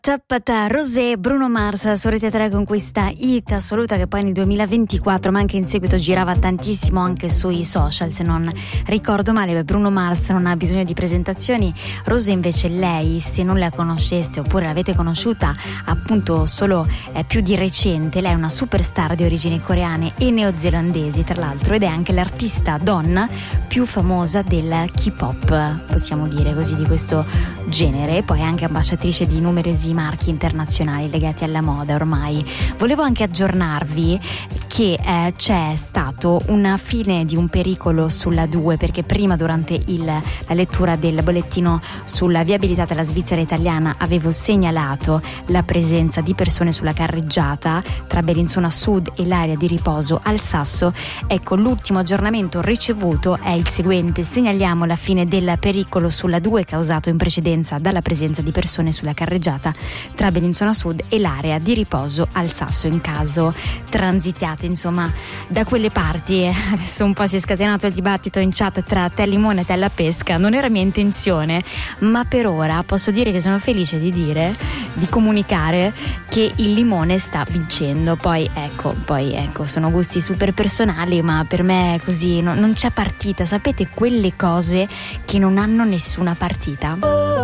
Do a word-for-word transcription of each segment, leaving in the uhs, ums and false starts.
Tappata Rosé, Bruno Mars su Rete tre con questa hit assoluta che poi nel duemilaventiquattro, ma anche in seguito, girava tantissimo anche sui social, se non ricordo male. Beh, Bruno Mars non ha bisogno di presentazioni. Rosé invece, lei, se non la conosceste oppure l'avete conosciuta appunto solo eh, più di recente, lei è una superstar di origini coreane e neozelandesi tra l'altro, ed è anche l'artista donna più famosa del K-pop, possiamo dire così, di questo genere, e poi è anche ambasciatrice di numerosi marchi internazionali legati alla moda ormai. Volevo anche aggiornarvi che eh, c'è stato una fine di un pericolo sulla due, perché prima, durante il, la lettura del bollettino sulla viabilità della Svizzera italiana, avevo segnalato la presenza di persone sulla carreggiata tra Bellinzona Sud e l'area di riposo al Sasso. Ecco, l'ultimo aggiornamento ricevuto è il seguente: segnaliamo la fine del pericolo sulla due causato in precedenza dalla presenza di persone sulla carreggiata tra Bellinzona Sud e l'area di riposo al Sasso. In caso transitiate insomma da quelle parti. Adesso un po' si è scatenato il dibattito in chat tra Tè Limone e Tè La Pesca. Non era mia intenzione, ma per ora posso dire che sono felice di dire, di comunicare che il limone sta vincendo. Poi ecco, poi ecco, sono gusti super personali, ma per me è così, no, non c'è partita. Sapete quelle cose che non hanno nessuna partita?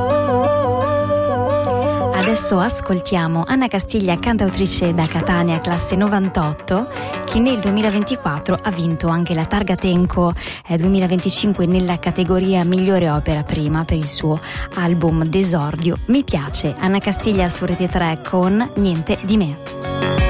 Adesso ascoltiamo Anna Castiglia, cantautrice da Catania, classe novantotto, che nel duemilaventiquattro ha vinto anche la Targa Tenco eh, duemilaventicinque nella categoria migliore opera prima per il suo album d'esordio Mi piace. Anna Castiglia su Rete tre con Niente di me.